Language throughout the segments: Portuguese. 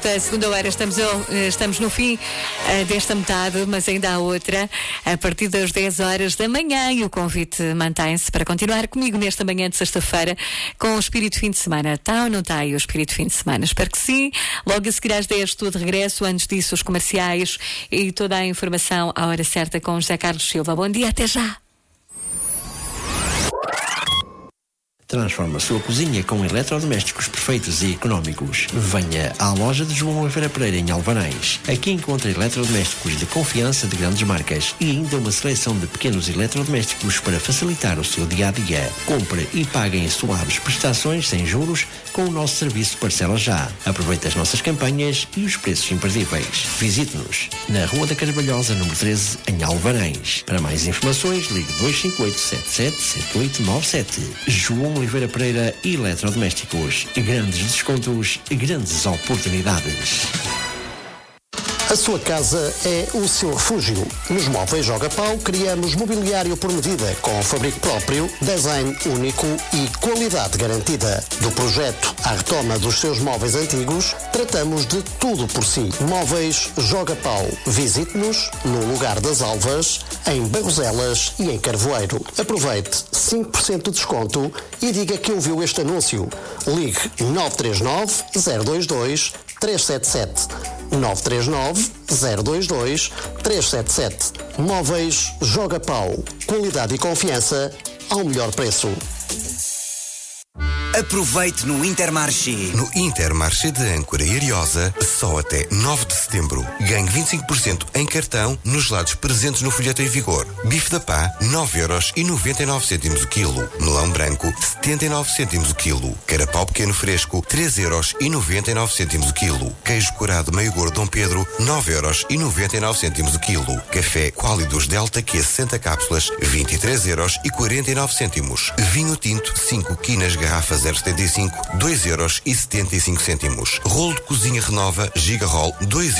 desta segunda hora. Estamos no fim desta metade, mas ainda há outra a partir das 10 horas da manhã, e o convite mantém-se para continuar comigo nesta manhã de sexta-feira com o espírito fim de semana. Está ou não está aí o espírito fim de semana? Espero que sim. Logo a seguir às 10 estou de regresso. Antes disso, os comerciais e toda a informação à hora certa com José Carlos Silva. Bom dia, até já! Transforma a sua cozinha com eletrodomésticos perfeitos e económicos. Venha à loja de João Oliveira Pereira em Alvanães. Aqui encontra eletrodomésticos de confiança de grandes marcas e ainda uma seleção de pequenos eletrodomésticos para facilitar o seu dia-a-dia. Compre e pague em suaves prestações sem juros com o nosso serviço Parcela Já. Aproveite as nossas campanhas e os preços imperdíveis. Visite-nos na Rua da Carvalhosa, número 13, em Alvanães. Para mais informações, ligue 258 77 7897. João Oliveira Pereira Eletrodomésticos. Grandes descontos, grandes oportunidades. A sua casa é o seu refúgio. Nos Móveis Joga Pau criamos mobiliário por medida, com fabrico próprio, design único e qualidade garantida. Do projeto à retoma dos seus móveis antigos, tratamos de tudo por si. Móveis Joga Pau. Visite-nos no Lugar das Alvas, em Barroselas e em Carvoeiro. Aproveite 5% de desconto e diga que ouviu este anúncio. Ligue 939 022 377. 939 022 377. Móveis Joga Pau. Qualidade e confiança ao melhor preço. Aproveite no Intermarché. No Intermarché de Âncora e Ariosa, só até 9 de setembro. Ganhe 25% em cartão nos gelados presentes no folheto em vigor. Bife da Pá, 9,99€ o quilo. Melão branco, 79 cêntimos o quilo. Carapau pequeno fresco, 3,99€ o quilo. Queijo curado meio gordo Dom Pedro, 9,99€ o quilo. Café Qualidos Delta Q 60 cápsulas, 23,49€. Vinho tinto, 5 quinas garrafa 0,75, 2,75€. Rolo de cozinha Renova Gigarol,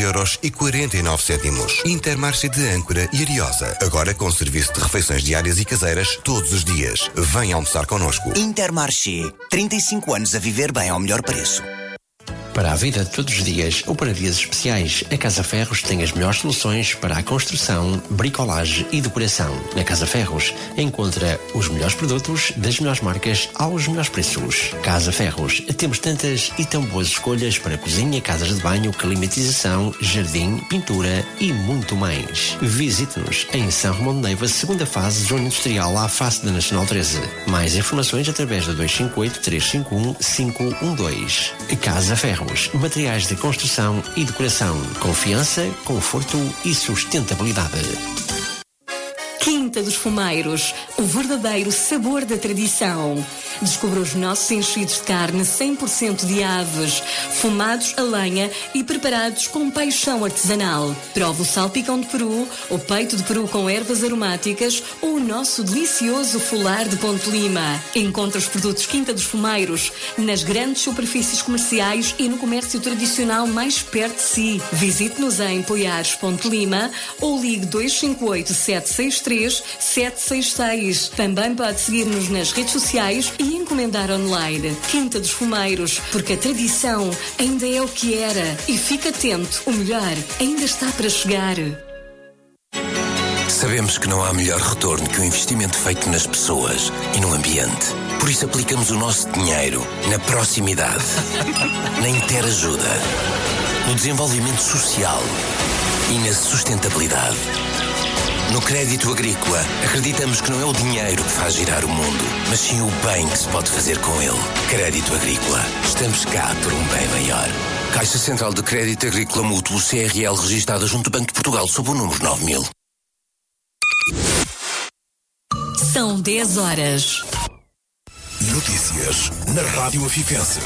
2,49€. Intermarché de Âncora e Ariosa. Agora com serviço de refeições diárias e caseiras todos os dias. Venha almoçar connosco. Intermarché. 35 anos a viver bem ao melhor preço. Para a vida de todos os dias ou para dias especiais, a Casa Ferros tem as melhores soluções para a construção, bricolagem e decoração. Na Casa Ferros encontra os melhores produtos das melhores marcas aos melhores preços. Casa Ferros, temos tantas e tão boas escolhas para cozinha, casas de banho, climatização, jardim, pintura e muito mais. Visite-nos em São Romão de Neiva, segunda fase, zona industrial, à face da Nacional 13. Mais informações através da 258 351 512. Casa Ferros. Materiais de construção e decoração. Confiança, conforto e sustentabilidade. Quinta dos Fumeiros, o verdadeiro sabor da tradição. Descubra os nossos enchidos de carne 100% de aves, fumados a lenha e preparados com paixão artesanal. Prova o salpicão de peru, o peito de peru com ervas aromáticas ou o nosso delicioso folar de Ponte Lima. Encontre os produtos Quinta dos Fumeiros nas grandes superfícies comerciais e no comércio tradicional mais perto de si. Visite-nos em Poiares, Ponte Lima, ou ligue 258 763 766. Também pode seguir-nos nas redes sociais e encomendar online. Quinta dos Fumeiros, porque a tradição ainda é o que era. E fique atento, o melhor ainda está para chegar. Sabemos que não há melhor retorno que o investimento feito nas pessoas e no ambiente. Por isso aplicamos o nosso dinheiro na proximidade, na interajuda, no desenvolvimento social e na sustentabilidade. No crédito agrícola, acreditamos que não é o dinheiro que faz girar o mundo, mas sim o bem que se pode fazer com ele. Crédito agrícola. Estamos cá por um bem maior. Caixa Central de Crédito Agrícola Mútuo CRL, registada junto ao Banco de Portugal sob o número 9000. São 10 horas. Notícias na Rádio Afifense.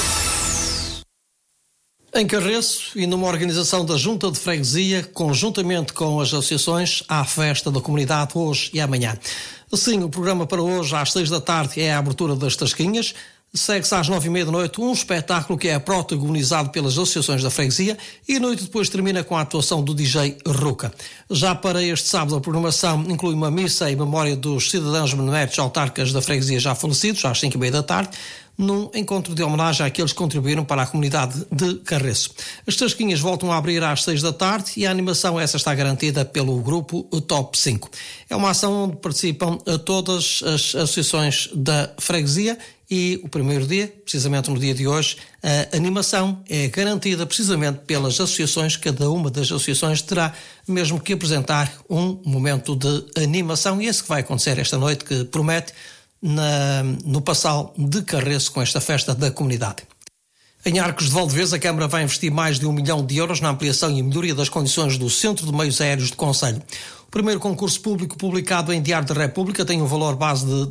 Em Carreço e numa organização da Junta de Freguesia, conjuntamente com as associações, há festa da comunidade hoje e amanhã. Assim, o programa para hoje, às 6 da tarde, é a abertura das Tasquinhas. Segue-se às 9h30 da noite um espetáculo que é protagonizado pelas associações da freguesia e a noite depois termina com a atuação do DJ Ruca. Já para este sábado a programação inclui uma missa em memória dos cidadãos beneméritos autarcas da freguesia já falecidos, às 5h30 da tarde. num encontro de homenagem àqueles que contribuíram para a comunidade de Carreço. As tasquinhas voltam a abrir às 6 da tarde e a animação essa está garantida pelo grupo Top 5. É uma ação onde participam todas as associações da freguesia e o primeiro dia, precisamente no dia de hoje, a animação é garantida precisamente pelas associações. Cada uma das associações terá mesmo que apresentar um momento de animação e esse que vai acontecer esta noite, que promete no Passal de Carreço com esta festa da comunidade. Em Arcos de Valdevez, a Câmara vai investir mais de €1 milhão na ampliação e melhoria das condições do Centro de Meios Aéreos de Conselho. O primeiro concurso público publicado em Diário da República tem um valor base de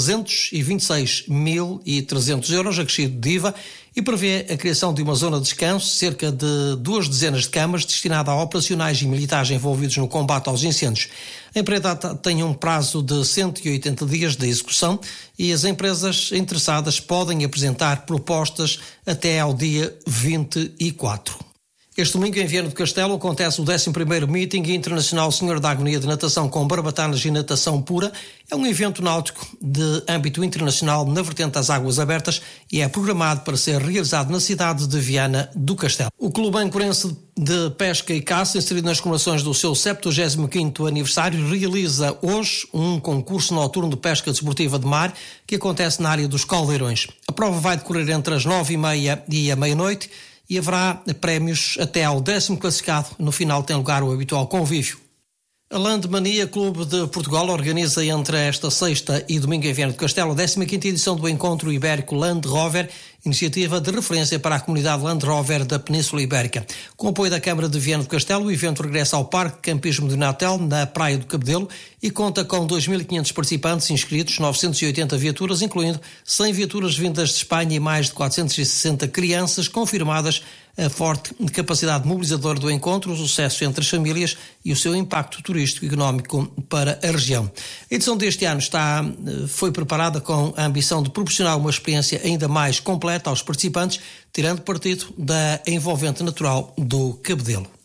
€326.300, acrescido de IVA, e prevê a criação de uma zona de descanso, cerca de 2 dezenas de camas, destinada a operacionais e militares envolvidos no combate aos incêndios. A empreita tem um prazo de 180 dias de execução e as empresas interessadas podem apresentar propostas até ao dia 24. Este domingo, em Viana do Castelo, acontece o 11º Meeting Internacional Senhor da Agonia de Natação com Barbatanas e Natação Pura. É um evento náutico de âmbito internacional na vertente das águas abertas e é programado para ser realizado na cidade de Viana do Castelo. O Clube Ancorense de Pesca e Caça, inserido nas comemorações do seu 75º aniversário, realiza hoje um concurso noturno de pesca desportiva de mar que acontece na área dos Caldeirões. A prova vai decorrer entre as 9h30 e a meia-noite e haverá prémios até ao 10º classificado. No final tem lugar o habitual convívio. A Landmania Clube de Portugal organiza entre esta sexta e domingo em Viana do Castelo a 15ª edição do Encontro Ibérico Land Rover, iniciativa de referência para a comunidade Land Rover da Península Ibérica. Com o apoio da Câmara de Viana do Castelo, o evento regressa ao Parque de Campismo de Natel, na Praia do Cabedelo, e conta com 2.500 participantes inscritos, 980 viaturas, incluindo 100 viaturas vindas de Espanha e mais de 460 crianças confirmadas. A forte capacidade mobilizadora do encontro, o sucesso entre as famílias e o seu impacto turístico e económico para a região. A edição deste ano foi preparada com a ambição de proporcionar uma experiência ainda mais completa aos participantes, tirando partido da envolvente natural do Cabedelo.